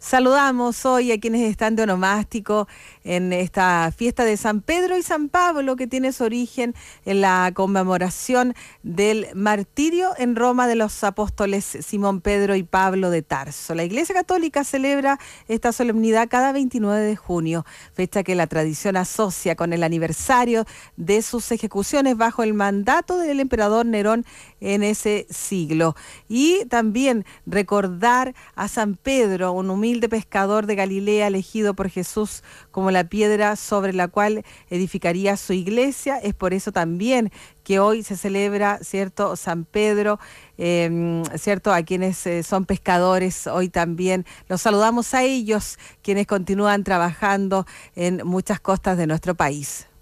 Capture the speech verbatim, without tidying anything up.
Saludamos hoy a quienes están de onomástico en esta fiesta de San Pedro y San Pablo, que tiene su origen en la conmemoración del martirio en Roma de los apóstoles Simón Pedro y Pablo de Tarso. La Iglesia Católica celebra esta solemnidad cada veintinueve de junio, fecha que la tradición asocia con el aniversario de sus ejecuciones bajo el mandato del emperador Nerón en ese siglo. Y también recordar a San Pedro, un humilde de pescador de Galilea elegido por Jesús como la piedra sobre la cual edificaría su iglesia. Es por eso también que hoy se celebra, ¿cierto?, San Pedro, eh, ¿cierto?, a quienes eh, son pescadores. Hoy también los saludamos a ellos, quienes continúan trabajando en muchas costas de nuestro país.